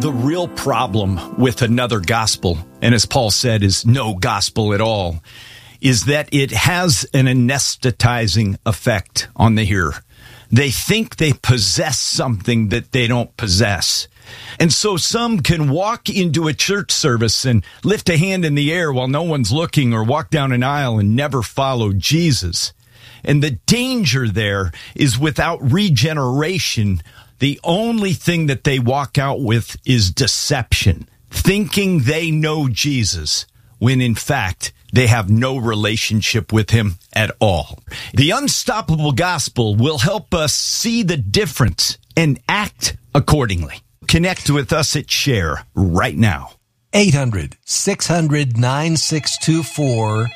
the real problem with another gospel, and as Paul said, is no gospel at all, is that it has an anesthetizing effect on the hearer. They think they possess something that they don't possess. And so some can walk into a church service and lift a hand in the air while no one's looking, or walk down an aisle and never follow Jesus. And the danger there is, without regeneration, the only thing that they walk out with is deception, thinking they know Jesus, when in fact they have no relationship with him at all. The Unstoppable Gospel will help us see the difference and act accordingly. Connect with us at Share right now. 800-600-9624,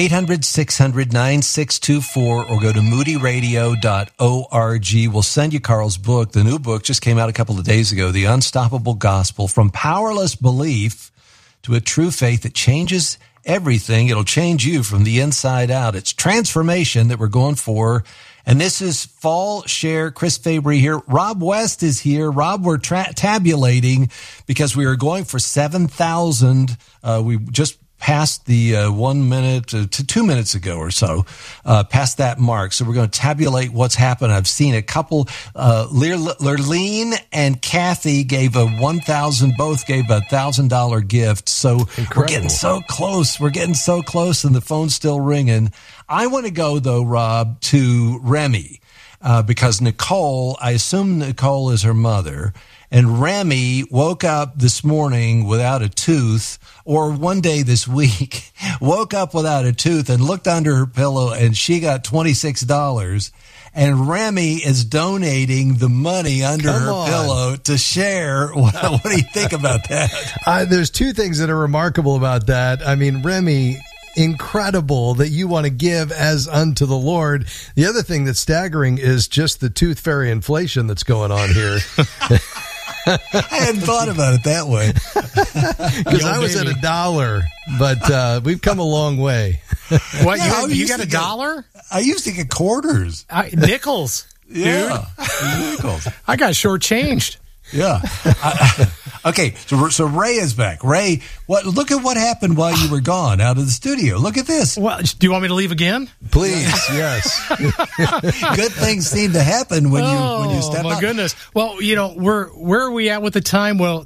800-600-9624, or go to moodyradio.org. We'll send you Carl's book. The new book just came out a couple of days ago, The Unstoppable Gospel, From Powerless Belief to a True Faith That Changes Everything. It'll change you from the inside out. It's transformation that we're going for. And this is Fall Share. Chris Fabry here. Rob West is here. Rob, we're tabulating because we are going for 7,000. We just passed the 1 minute to 2 minutes ago or so, past that mark. So we're going to tabulate what's happened. I've seen a couple, Lurleen and Kathy gave both gave $1,000 gift. So Incredible. We're getting so close. We're getting so close, and the phone's still ringing. I want to go though, Rob, to Remy, because Nicole, I assume Nicole is her mother. And Remy woke up this morning without a tooth, or one day this week, woke up without a tooth and looked under her pillow, and she got $26. And Remy is donating the money under her pillow to Share. What do you think about that? There's two things that are remarkable about that. I mean, Remy, incredible that you want to give as unto the Lord. The other thing that's staggering is just the tooth fairy inflation that's going on here. I hadn't thought about it that way. Because I was at $1, but we've come a long way. What, yeah, you got $1? I used to get quarters. Nickels. Yeah. Dude. Nickels. I got shortchanged. Yeah. Okay, so Ray is back. Ray, look at what happened while you were gone out of the studio. Look at this. Well, do you want me to leave again? Please, yes. Good things seem to happen when you step up. Oh, my goodness. Well, where are we at with the time? Well,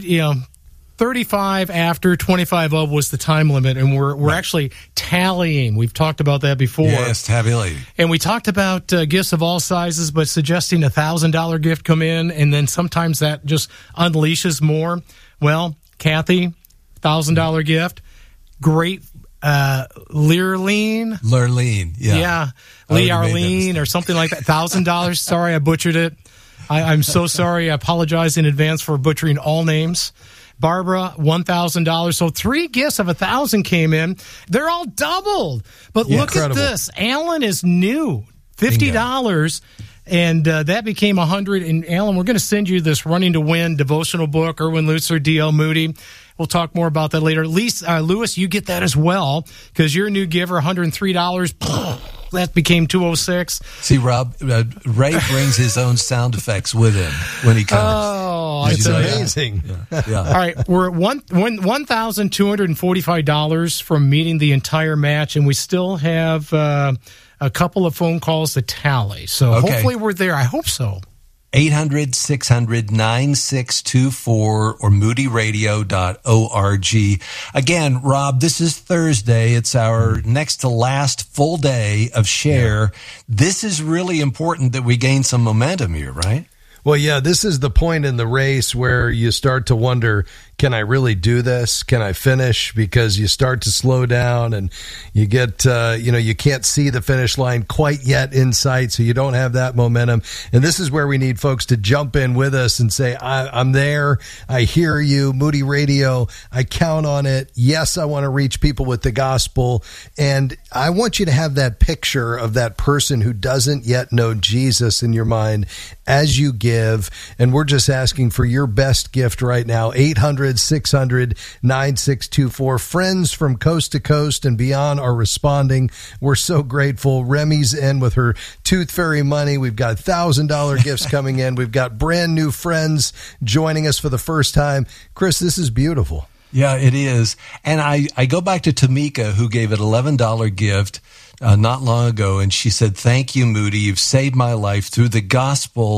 35 after 25 of was the time limit, and we're actually tallying. We've talked about that before. Yes, tabulating. And we talked about gifts of all sizes, but suggesting $1,000 gift come in, and then sometimes that just unleashes more. Well, Kathy, $1,000 gift. Great. Lurleen, yeah. Lee Arlene or something like that. $1,000. Sorry, I butchered it. I'm so sorry. I apologize in advance for butchering all names. Barbara, $1,000. So 3 gifts of $1,000 came in. They're all doubled. But look incredible. at this. Alan is new. $50. And that became $100. And Alan, we're going to send you this Running to Win devotional book, Erwin Lutzer, D.L. Moody. We'll talk more about that later. Lewis, you get that as well because you're a new giver, $103. That became $206. See, Rob, Ray brings his own sound effects with him when he comes. Oh, it's amazing. Yeah. All right, we're at $1,245 from meeting the entire match, and we still have a couple of phone calls to tally. So hopefully we're there. I hope so. 800-600-9624 or moodyradio.org. Again, Rob, this is Thursday. It's our next to last full day of Share. Yeah. This is really important that we gain some momentum here, right? Well, yeah, this is the point in the race where you start to wonder, can I really do this? Can I finish? Because you start to slow down and you get, you can't see the finish line quite yet in sight, so you don't have that momentum. And this is where we need folks to jump in with us and say, I'm there. I hear you. Moody Radio. I count on it. Yes, I want to reach people with the gospel. And I want you to have that picture of that person who doesn't yet know Jesus in your mind as you give. And we're just asking for your best gift right now. 800 1-800-600-9624. Friends from coast to coast and beyond are responding. We're so grateful. Remy's in with her Tooth Fairy money. We've got $1,000 gifts coming in. We've got brand new friends joining us for the first time. Chris, this is beautiful. Yeah, it is. And I go back to Tamika, who gave an $11 gift not long ago, and she said, "Thank you, Moody. You've saved my life through the gospel